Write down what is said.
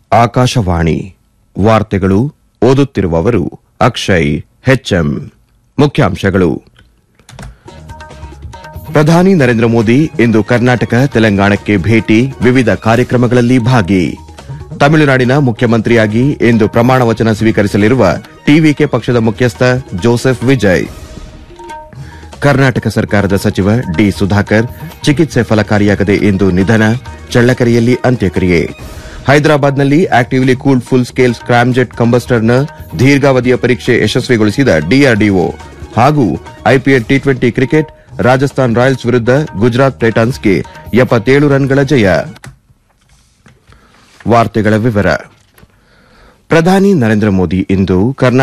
ಆಕಾಶವಾಣಿ ವಾರ್ತೆಗಳು ಓದುತ್ತಿರುವವರು ಅಕ್ಷಯ್ ಹೆಚ್ಎಂ ಮುಖ್ಯಾಂಶಗಳು ಪ್ರಧಾನಿ ನರೇಂದ್ರ ಮೋದಿ ಇಂದು ಕರ್ನಾಟಕ ತೆಲಂಗಾಣಕ್ಕೆ ಭೇಟಿ ವಿವಿಧ ಕಾರ್ಯಕ್ರಮಗಳಲ್ಲಿ ಭಾಗಿ ತಮಿಳುನಾಡಿನ ಮುಖ್ಯಮಂತ್ರಿಯಾಗಿ ಇಂದು ಪ್ರಮಾಣ ವಚನ ಸ್ವೀಕರಿಸಲಿರುವ ಟಿವಿಕೆ ಪಕ್ಷದ ಮುಖ್ಯಸ್ಥ ಜೋಸೆಫ್ ವಿಜಯ್ ಕರ್ನಾಟಕ ಸರ್ಕಾರದ ಸಚಿವ ಡಿ ಸುಧಾಕರ್ ಚಿಕಿತ್ಸೆ ಫಲಕಾರಿಯಾಗದೆ ಇಂದು ನಿಧನ ಚಳ್ಳಕೆರೆಯಲ್ಲಿ ಅಂತ್ಯಕ್ರಿಯೆ ಹೈದರಾಬಾದ್ನಲ್ಲಿ actively cooled full scale scramjet ಕಂಬಸ್ಟರ್ನ ದೀರ್ಘಾವಧಿಯ ಪರೀಕ್ಷೆ ಯಶಸ್ವಿಗೊಳಿಸಿದ ಡಿಆರ್ಡಿಒ ಹಾಗೂ IPL T20 cricket Rajasthan Royals ವಿರುದ್ಧ ಗುಜರಾತ್ ಟೈಟಾನ್ಸ್ಗೆ 77 ರನ್ಗಳ ಜಯ ವಾರ್ತೆಗಳ ವಿವರ ಪ್ರಧಾನಿ ನರೇಂದ್ರ ಮೋದಿ ಇಂದು